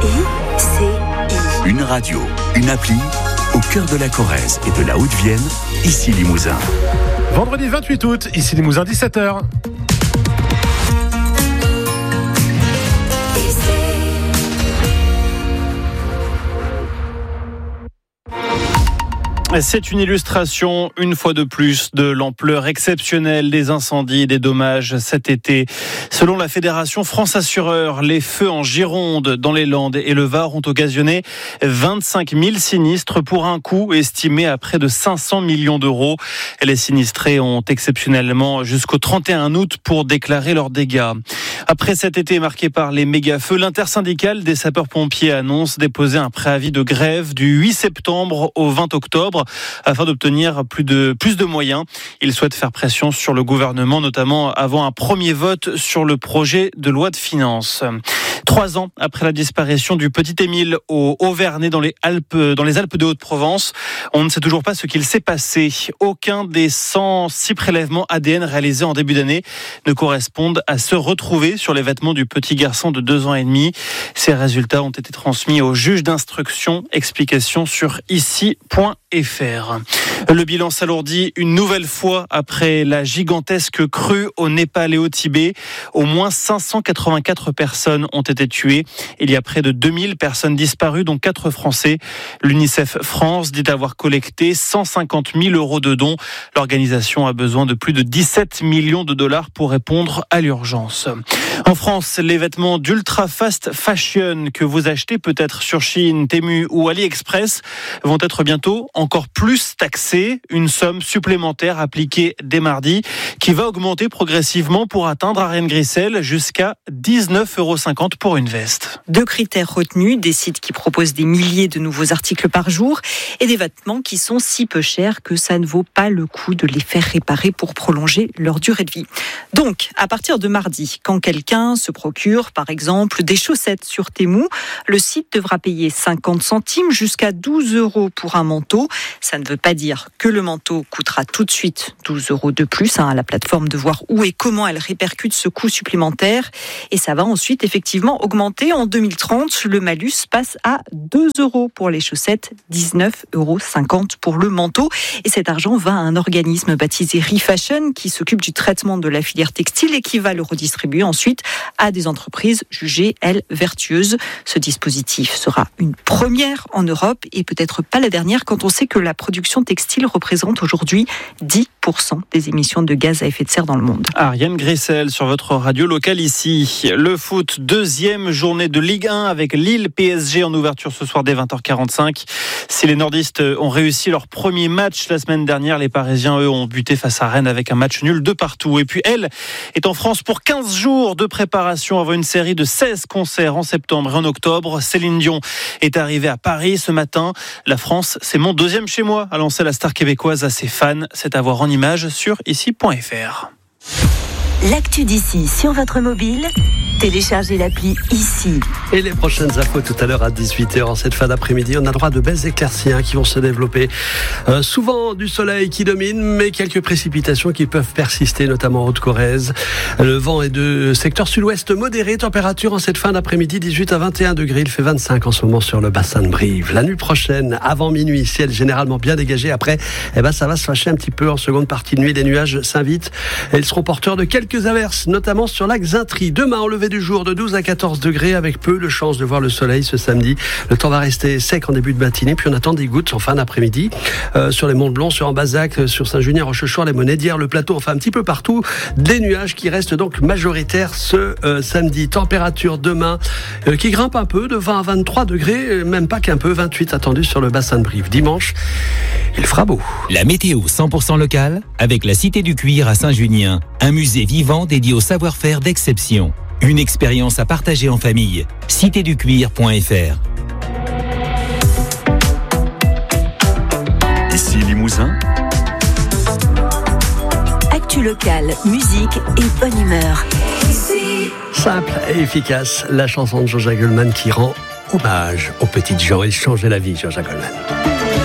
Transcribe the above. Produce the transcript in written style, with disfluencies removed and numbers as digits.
Une radio, une appli, au cœur de la Corrèze et de la Haute-Vienne, ici Limousin. Vendredi 28 août, ici Limousin, 17h. C'est une illustration, une fois de plus, de l'ampleur exceptionnelle des incendies et des dommages cet été. Selon la Fédération France Assureur, les feux en Gironde, dans les Landes et le Var ont occasionné 25 000 sinistres pour un coût estimé à près de 500 millions d'euros. Les sinistrés ont exceptionnellement jusqu'au 31 août pour déclarer leurs dégâts. Après cet été marqué par les méga-feux, l'intersyndicale des sapeurs-pompiers annonce déposer un préavis de grève du 8 septembre au 20 octobre afin d'obtenir plus de moyens. Il souhaite faire pression sur le gouvernement, notamment avant un premier vote sur le projet de loi de finances. 3 ans après la disparition du petit Émile au Auvernais dans les Alpes de Haute-Provence, on ne sait toujours pas ce qu'il s'est passé. Aucun des 106 prélèvements ADN réalisés en début d'année ne correspondent à ceux retrouvés sur les vêtements du petit garçon de 2 ans et demi. Ces résultats ont été transmis au juge d'instruction. Explication sur ici.fr. Le bilan s'alourdit une nouvelle fois après la gigantesque crue au Népal et au Tibet. Au moins 584 personnes ont été tuées. Il y a près de 2000 personnes disparues, dont 4 Français. L'UNICEF France dit avoir collecté 150 000 euros de dons. L'organisation a besoin de plus de 17 millions de dollars pour répondre à l'urgence. En France, les vêtements d'ultra fast fashion que vous achetez peut-être sur Shein, Temu ou AliExpress vont être bientôt encore plus taxés. Une somme supplémentaire appliquée dès mardi qui va augmenter progressivement pour atteindre, Ariane Grissel, jusqu'à 19,50 € pour une veste. 2 critères retenus, des sites qui proposent des milliers de nouveaux articles par jour et des vêtements qui sont si peu chers que ça ne vaut pas le coup de les faire réparer pour prolonger leur durée de vie. Donc, à partir de mardi, quand quelqu'un se procure, par exemple, des chaussettes sur Temu, le site devra payer 50 centimes jusqu'à 12 € pour un manteau. Ça ne veut pas dire que le manteau coûtera tout de suite 12 € de plus, à la plateforme de voir où et comment elle répercute ce coût supplémentaire. Et ça va ensuite effectivement augmenter. En 2030, le malus passe à 2 € pour les chaussettes, 19,50 € pour le manteau. Et cet argent va à un organisme baptisé Refashion qui s'occupe du traitement de la filière textile et qui va le redistribuer ensuite à des entreprises jugées, elles, vertueuses. Ce dispositif sera une première en Europe et peut-être pas la dernière quand on sait que la production textile représente aujourd'hui 10% des émissions de gaz à effet de serre dans le monde. Ariane Grissel sur votre radio locale ici. Le foot, 2e journée de Ligue 1 avec Lille PSG en ouverture ce soir dès 20h45. Si les nordistes ont réussi leur premier match la semaine dernière, les Parisiens, eux, ont buté face à Rennes avec un match nul de partout. Et puis elle est en France pour 15 jours de préparation avant une série de 16 concerts en septembre et en octobre. Céline Dion est arrivée à Paris ce matin. La France, c'est mon 2e chez moi, a lancé la star québécoise à ses fans. C'est à voir en images sur ici.fr. L'actu d'ici sur votre mobile, téléchargez l'appli ici. Et les prochaines infos tout à l'heure à 18h en cette fin d'après-midi. On a droit à de belles éclaircies qui vont se développer. Souvent du soleil qui domine, mais quelques précipitations qui peuvent persister, notamment en Haute-Corrèze. Le vent est de secteur sud-ouest modéré. Température en cette fin d'après-midi, 18 à 21 degrés. Il fait 25 en ce moment sur le bassin de Brive. La nuit prochaine, avant minuit, ciel généralement bien dégagé. Après, ça va se fâcher un petit peu en seconde partie de nuit. Les nuages s'invitent et ils seront porteurs de quelques averses, notamment sur l'axe Xaintry. Demain, au lever du jour, de 12 à 14 degrés, avec peu de chance de voir le soleil ce samedi. Le temps va rester sec en début de matinée, puis on attend des gouttes en fin d'après-midi sur les Monts de Blon, sur Ambazac, sur Saint-Junien, Rochechouart, les Monédières, le plateau, enfin un petit peu partout. Des nuages qui restent donc majoritaires ce samedi. Température demain qui grimpe un peu, de 20 à 23 degrés, même pas qu'un peu, 28 attendus sur le bassin de Brive. Dimanche, il fera beau. La météo 100% locale avec la Cité du Cuir à Saint-Junien, un musée vivant dédié au savoir-faire d'exception. Une expérience à partager en famille. citéducuir.fr. Ici Limousin. Actu locale, musique et bonne humeur. Simple et efficace, la chanson de Jean-Jacques Goldman qui rend hommage aux petites gens et changeait la vie, Jean-Jacques Goldman.